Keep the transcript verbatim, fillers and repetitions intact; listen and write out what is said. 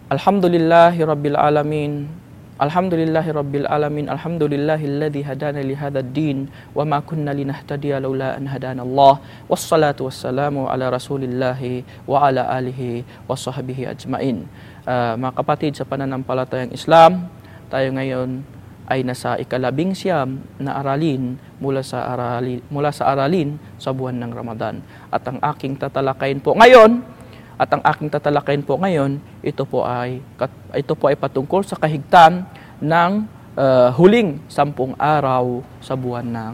Alhamdulillahi Rabbil Alamin. Alhamdulillahi Rabbil Alamin. Alhamdulillahilladzi hadana li hadzal din wa ma kunna linahtadiya laula an hadanallah. Wassalatu wassalamu ala Rasulillahi wa ala alihi wa sahbihi ajmain. Uh, mga kapatid sa pananampalatayang Islam, tayo ngayon ay nasa ikalabing siyam na aralin mula sa aralin, mula sa aralin sa buwan ng Ramadan. At ang aking tatalakayin po ngayon, at ang aking tatalakayin po ngayon, ito po ay ito po ay patungkol sa kahigtan ng uh, huling sampung araw sa buwan ng